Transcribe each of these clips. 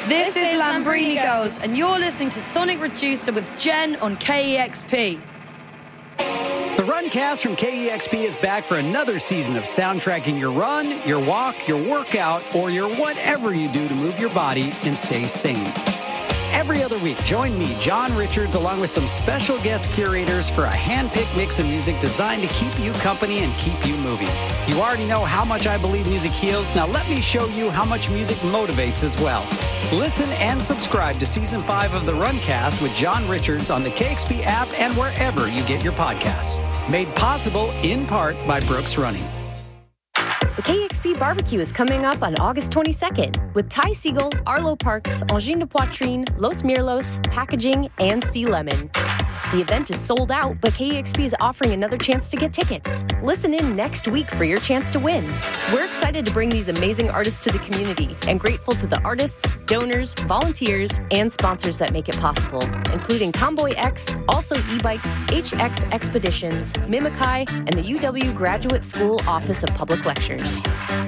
This is Lambrini Girls, and you're listening to Sonic Reducer with Jen on KEXP. The Runcast from KEXP is back for another season of soundtracking your run, your walk, your workout, or your whatever you do to move your body and stay sane. Every other week, join me, John Richards, along with some special guest curators for a hand-picked mix of music designed to keep you company and keep you moving. You already know how much I believe music heals. Now let me show you how much music motivates as well. Listen and subscribe to Season 5 of The Runcast with John Richards on the KEXP app and wherever you get your podcasts. Made possible in part by Brooks Running. The KEXP barbecue is coming up on August 22nd with Ty Siegel, Arlo Parks, Angine de Poitrine, Los Mirlos, Packaging, and Sea Lemon. The event is sold out, but KEXP is offering another chance to get tickets. Listen in next week for your chance to win. We're excited to bring these amazing artists to the community and grateful to the artists, donors, volunteers, and sponsors that make it possible, including Tomboy X, Also E-Bikes, HX Expeditions, Mimikai, and the UW Graduate School Office of Public Lectures.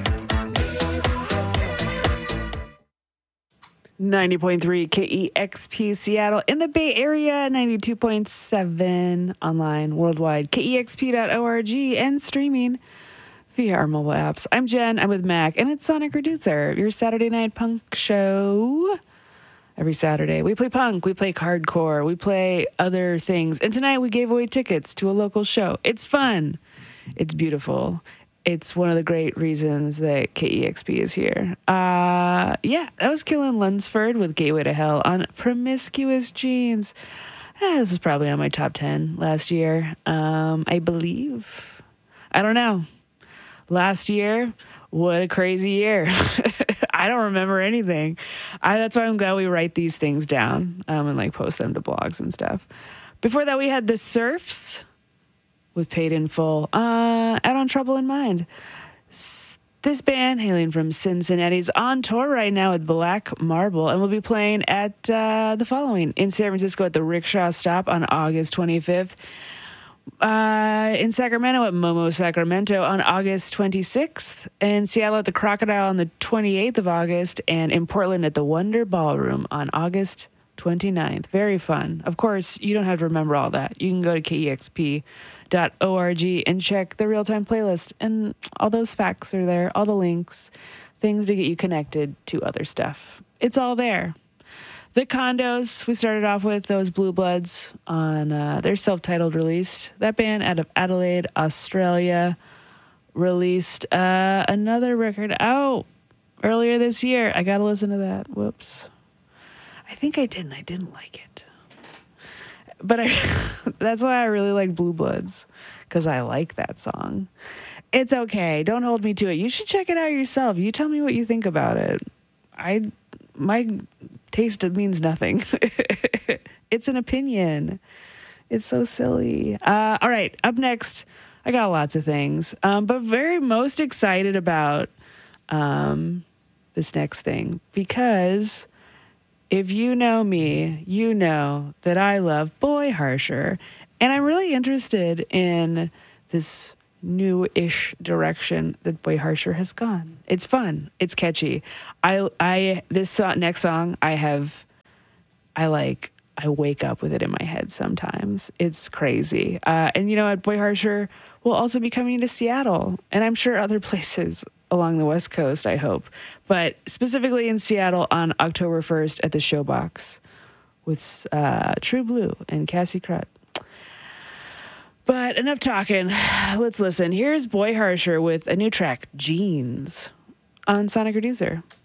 90.3 KEXP Seattle in the Bay Area, 92.7 online worldwide, KEXP.org, and streaming via our mobile apps. I'm Jen, I'm with Mac, and it's Sonic Reducer, your Saturday night punk show. Every Saturday, we play punk, we play hardcore, we play other things, and tonight we gave away tickets to a local show. It's fun. It's beautiful. It's one of the great reasons that KEXP is here. That was Killing Lunsford with Gateway to Hell on Promiscuous Jeans. This is probably on my top 10 last year, I believe. I don't know. Last year, what a crazy year. I don't remember anything. That's why I'm glad we write these things down and post them to blogs and stuff. Before that, we had The Surfs with Paid in Full, out on Trouble in Mind. This band, hailing from Cincinnati, is on tour right now with Black Marble, and will be playing at the following: in San Francisco at the Rickshaw Stop on August 25th, in Sacramento at Momo Sacramento on August 26th, in Seattle at the Crocodile on the 28th of August, and in Portland at the Wonder Ballroom on August 29th. Very fun. Of course, you don't have to remember all that. You can go to KEXP.org and check the real-time playlist, and all those facts are there, all the links, things to get you connected to other stuff. It's all there. The Condos, we started off with those Blue Bloods on their self-titled release. That band out of Adelaide, Australia, released another record out earlier this year. I gotta listen to that. Whoops. I think I didn't like it. But that's why I really like Blue Bloods, because I like that song. It's okay. Don't hold me to it. You should check it out yourself. You tell me what you think about it. My taste means nothing. It's an opinion. It's so silly. All right, up next, I got lots of things, but very most excited about this next thing, because if you know me, you know that I love Boy Harsher, and I'm really interested in this new-ish direction that Boy Harsher has gone. It's fun. It's catchy. Next song, I wake up with it in my head sometimes. It's crazy. And you know what? Boy Harsher will also be coming to Seattle, and I'm sure other places along the West Coast, I hope. But specifically in Seattle on October 1st at the Showbox with True Blue and Cassie Crut. But enough talking. Let's listen. Here's Boy Harsher with a new track, Jeans, on Sonic Reducer.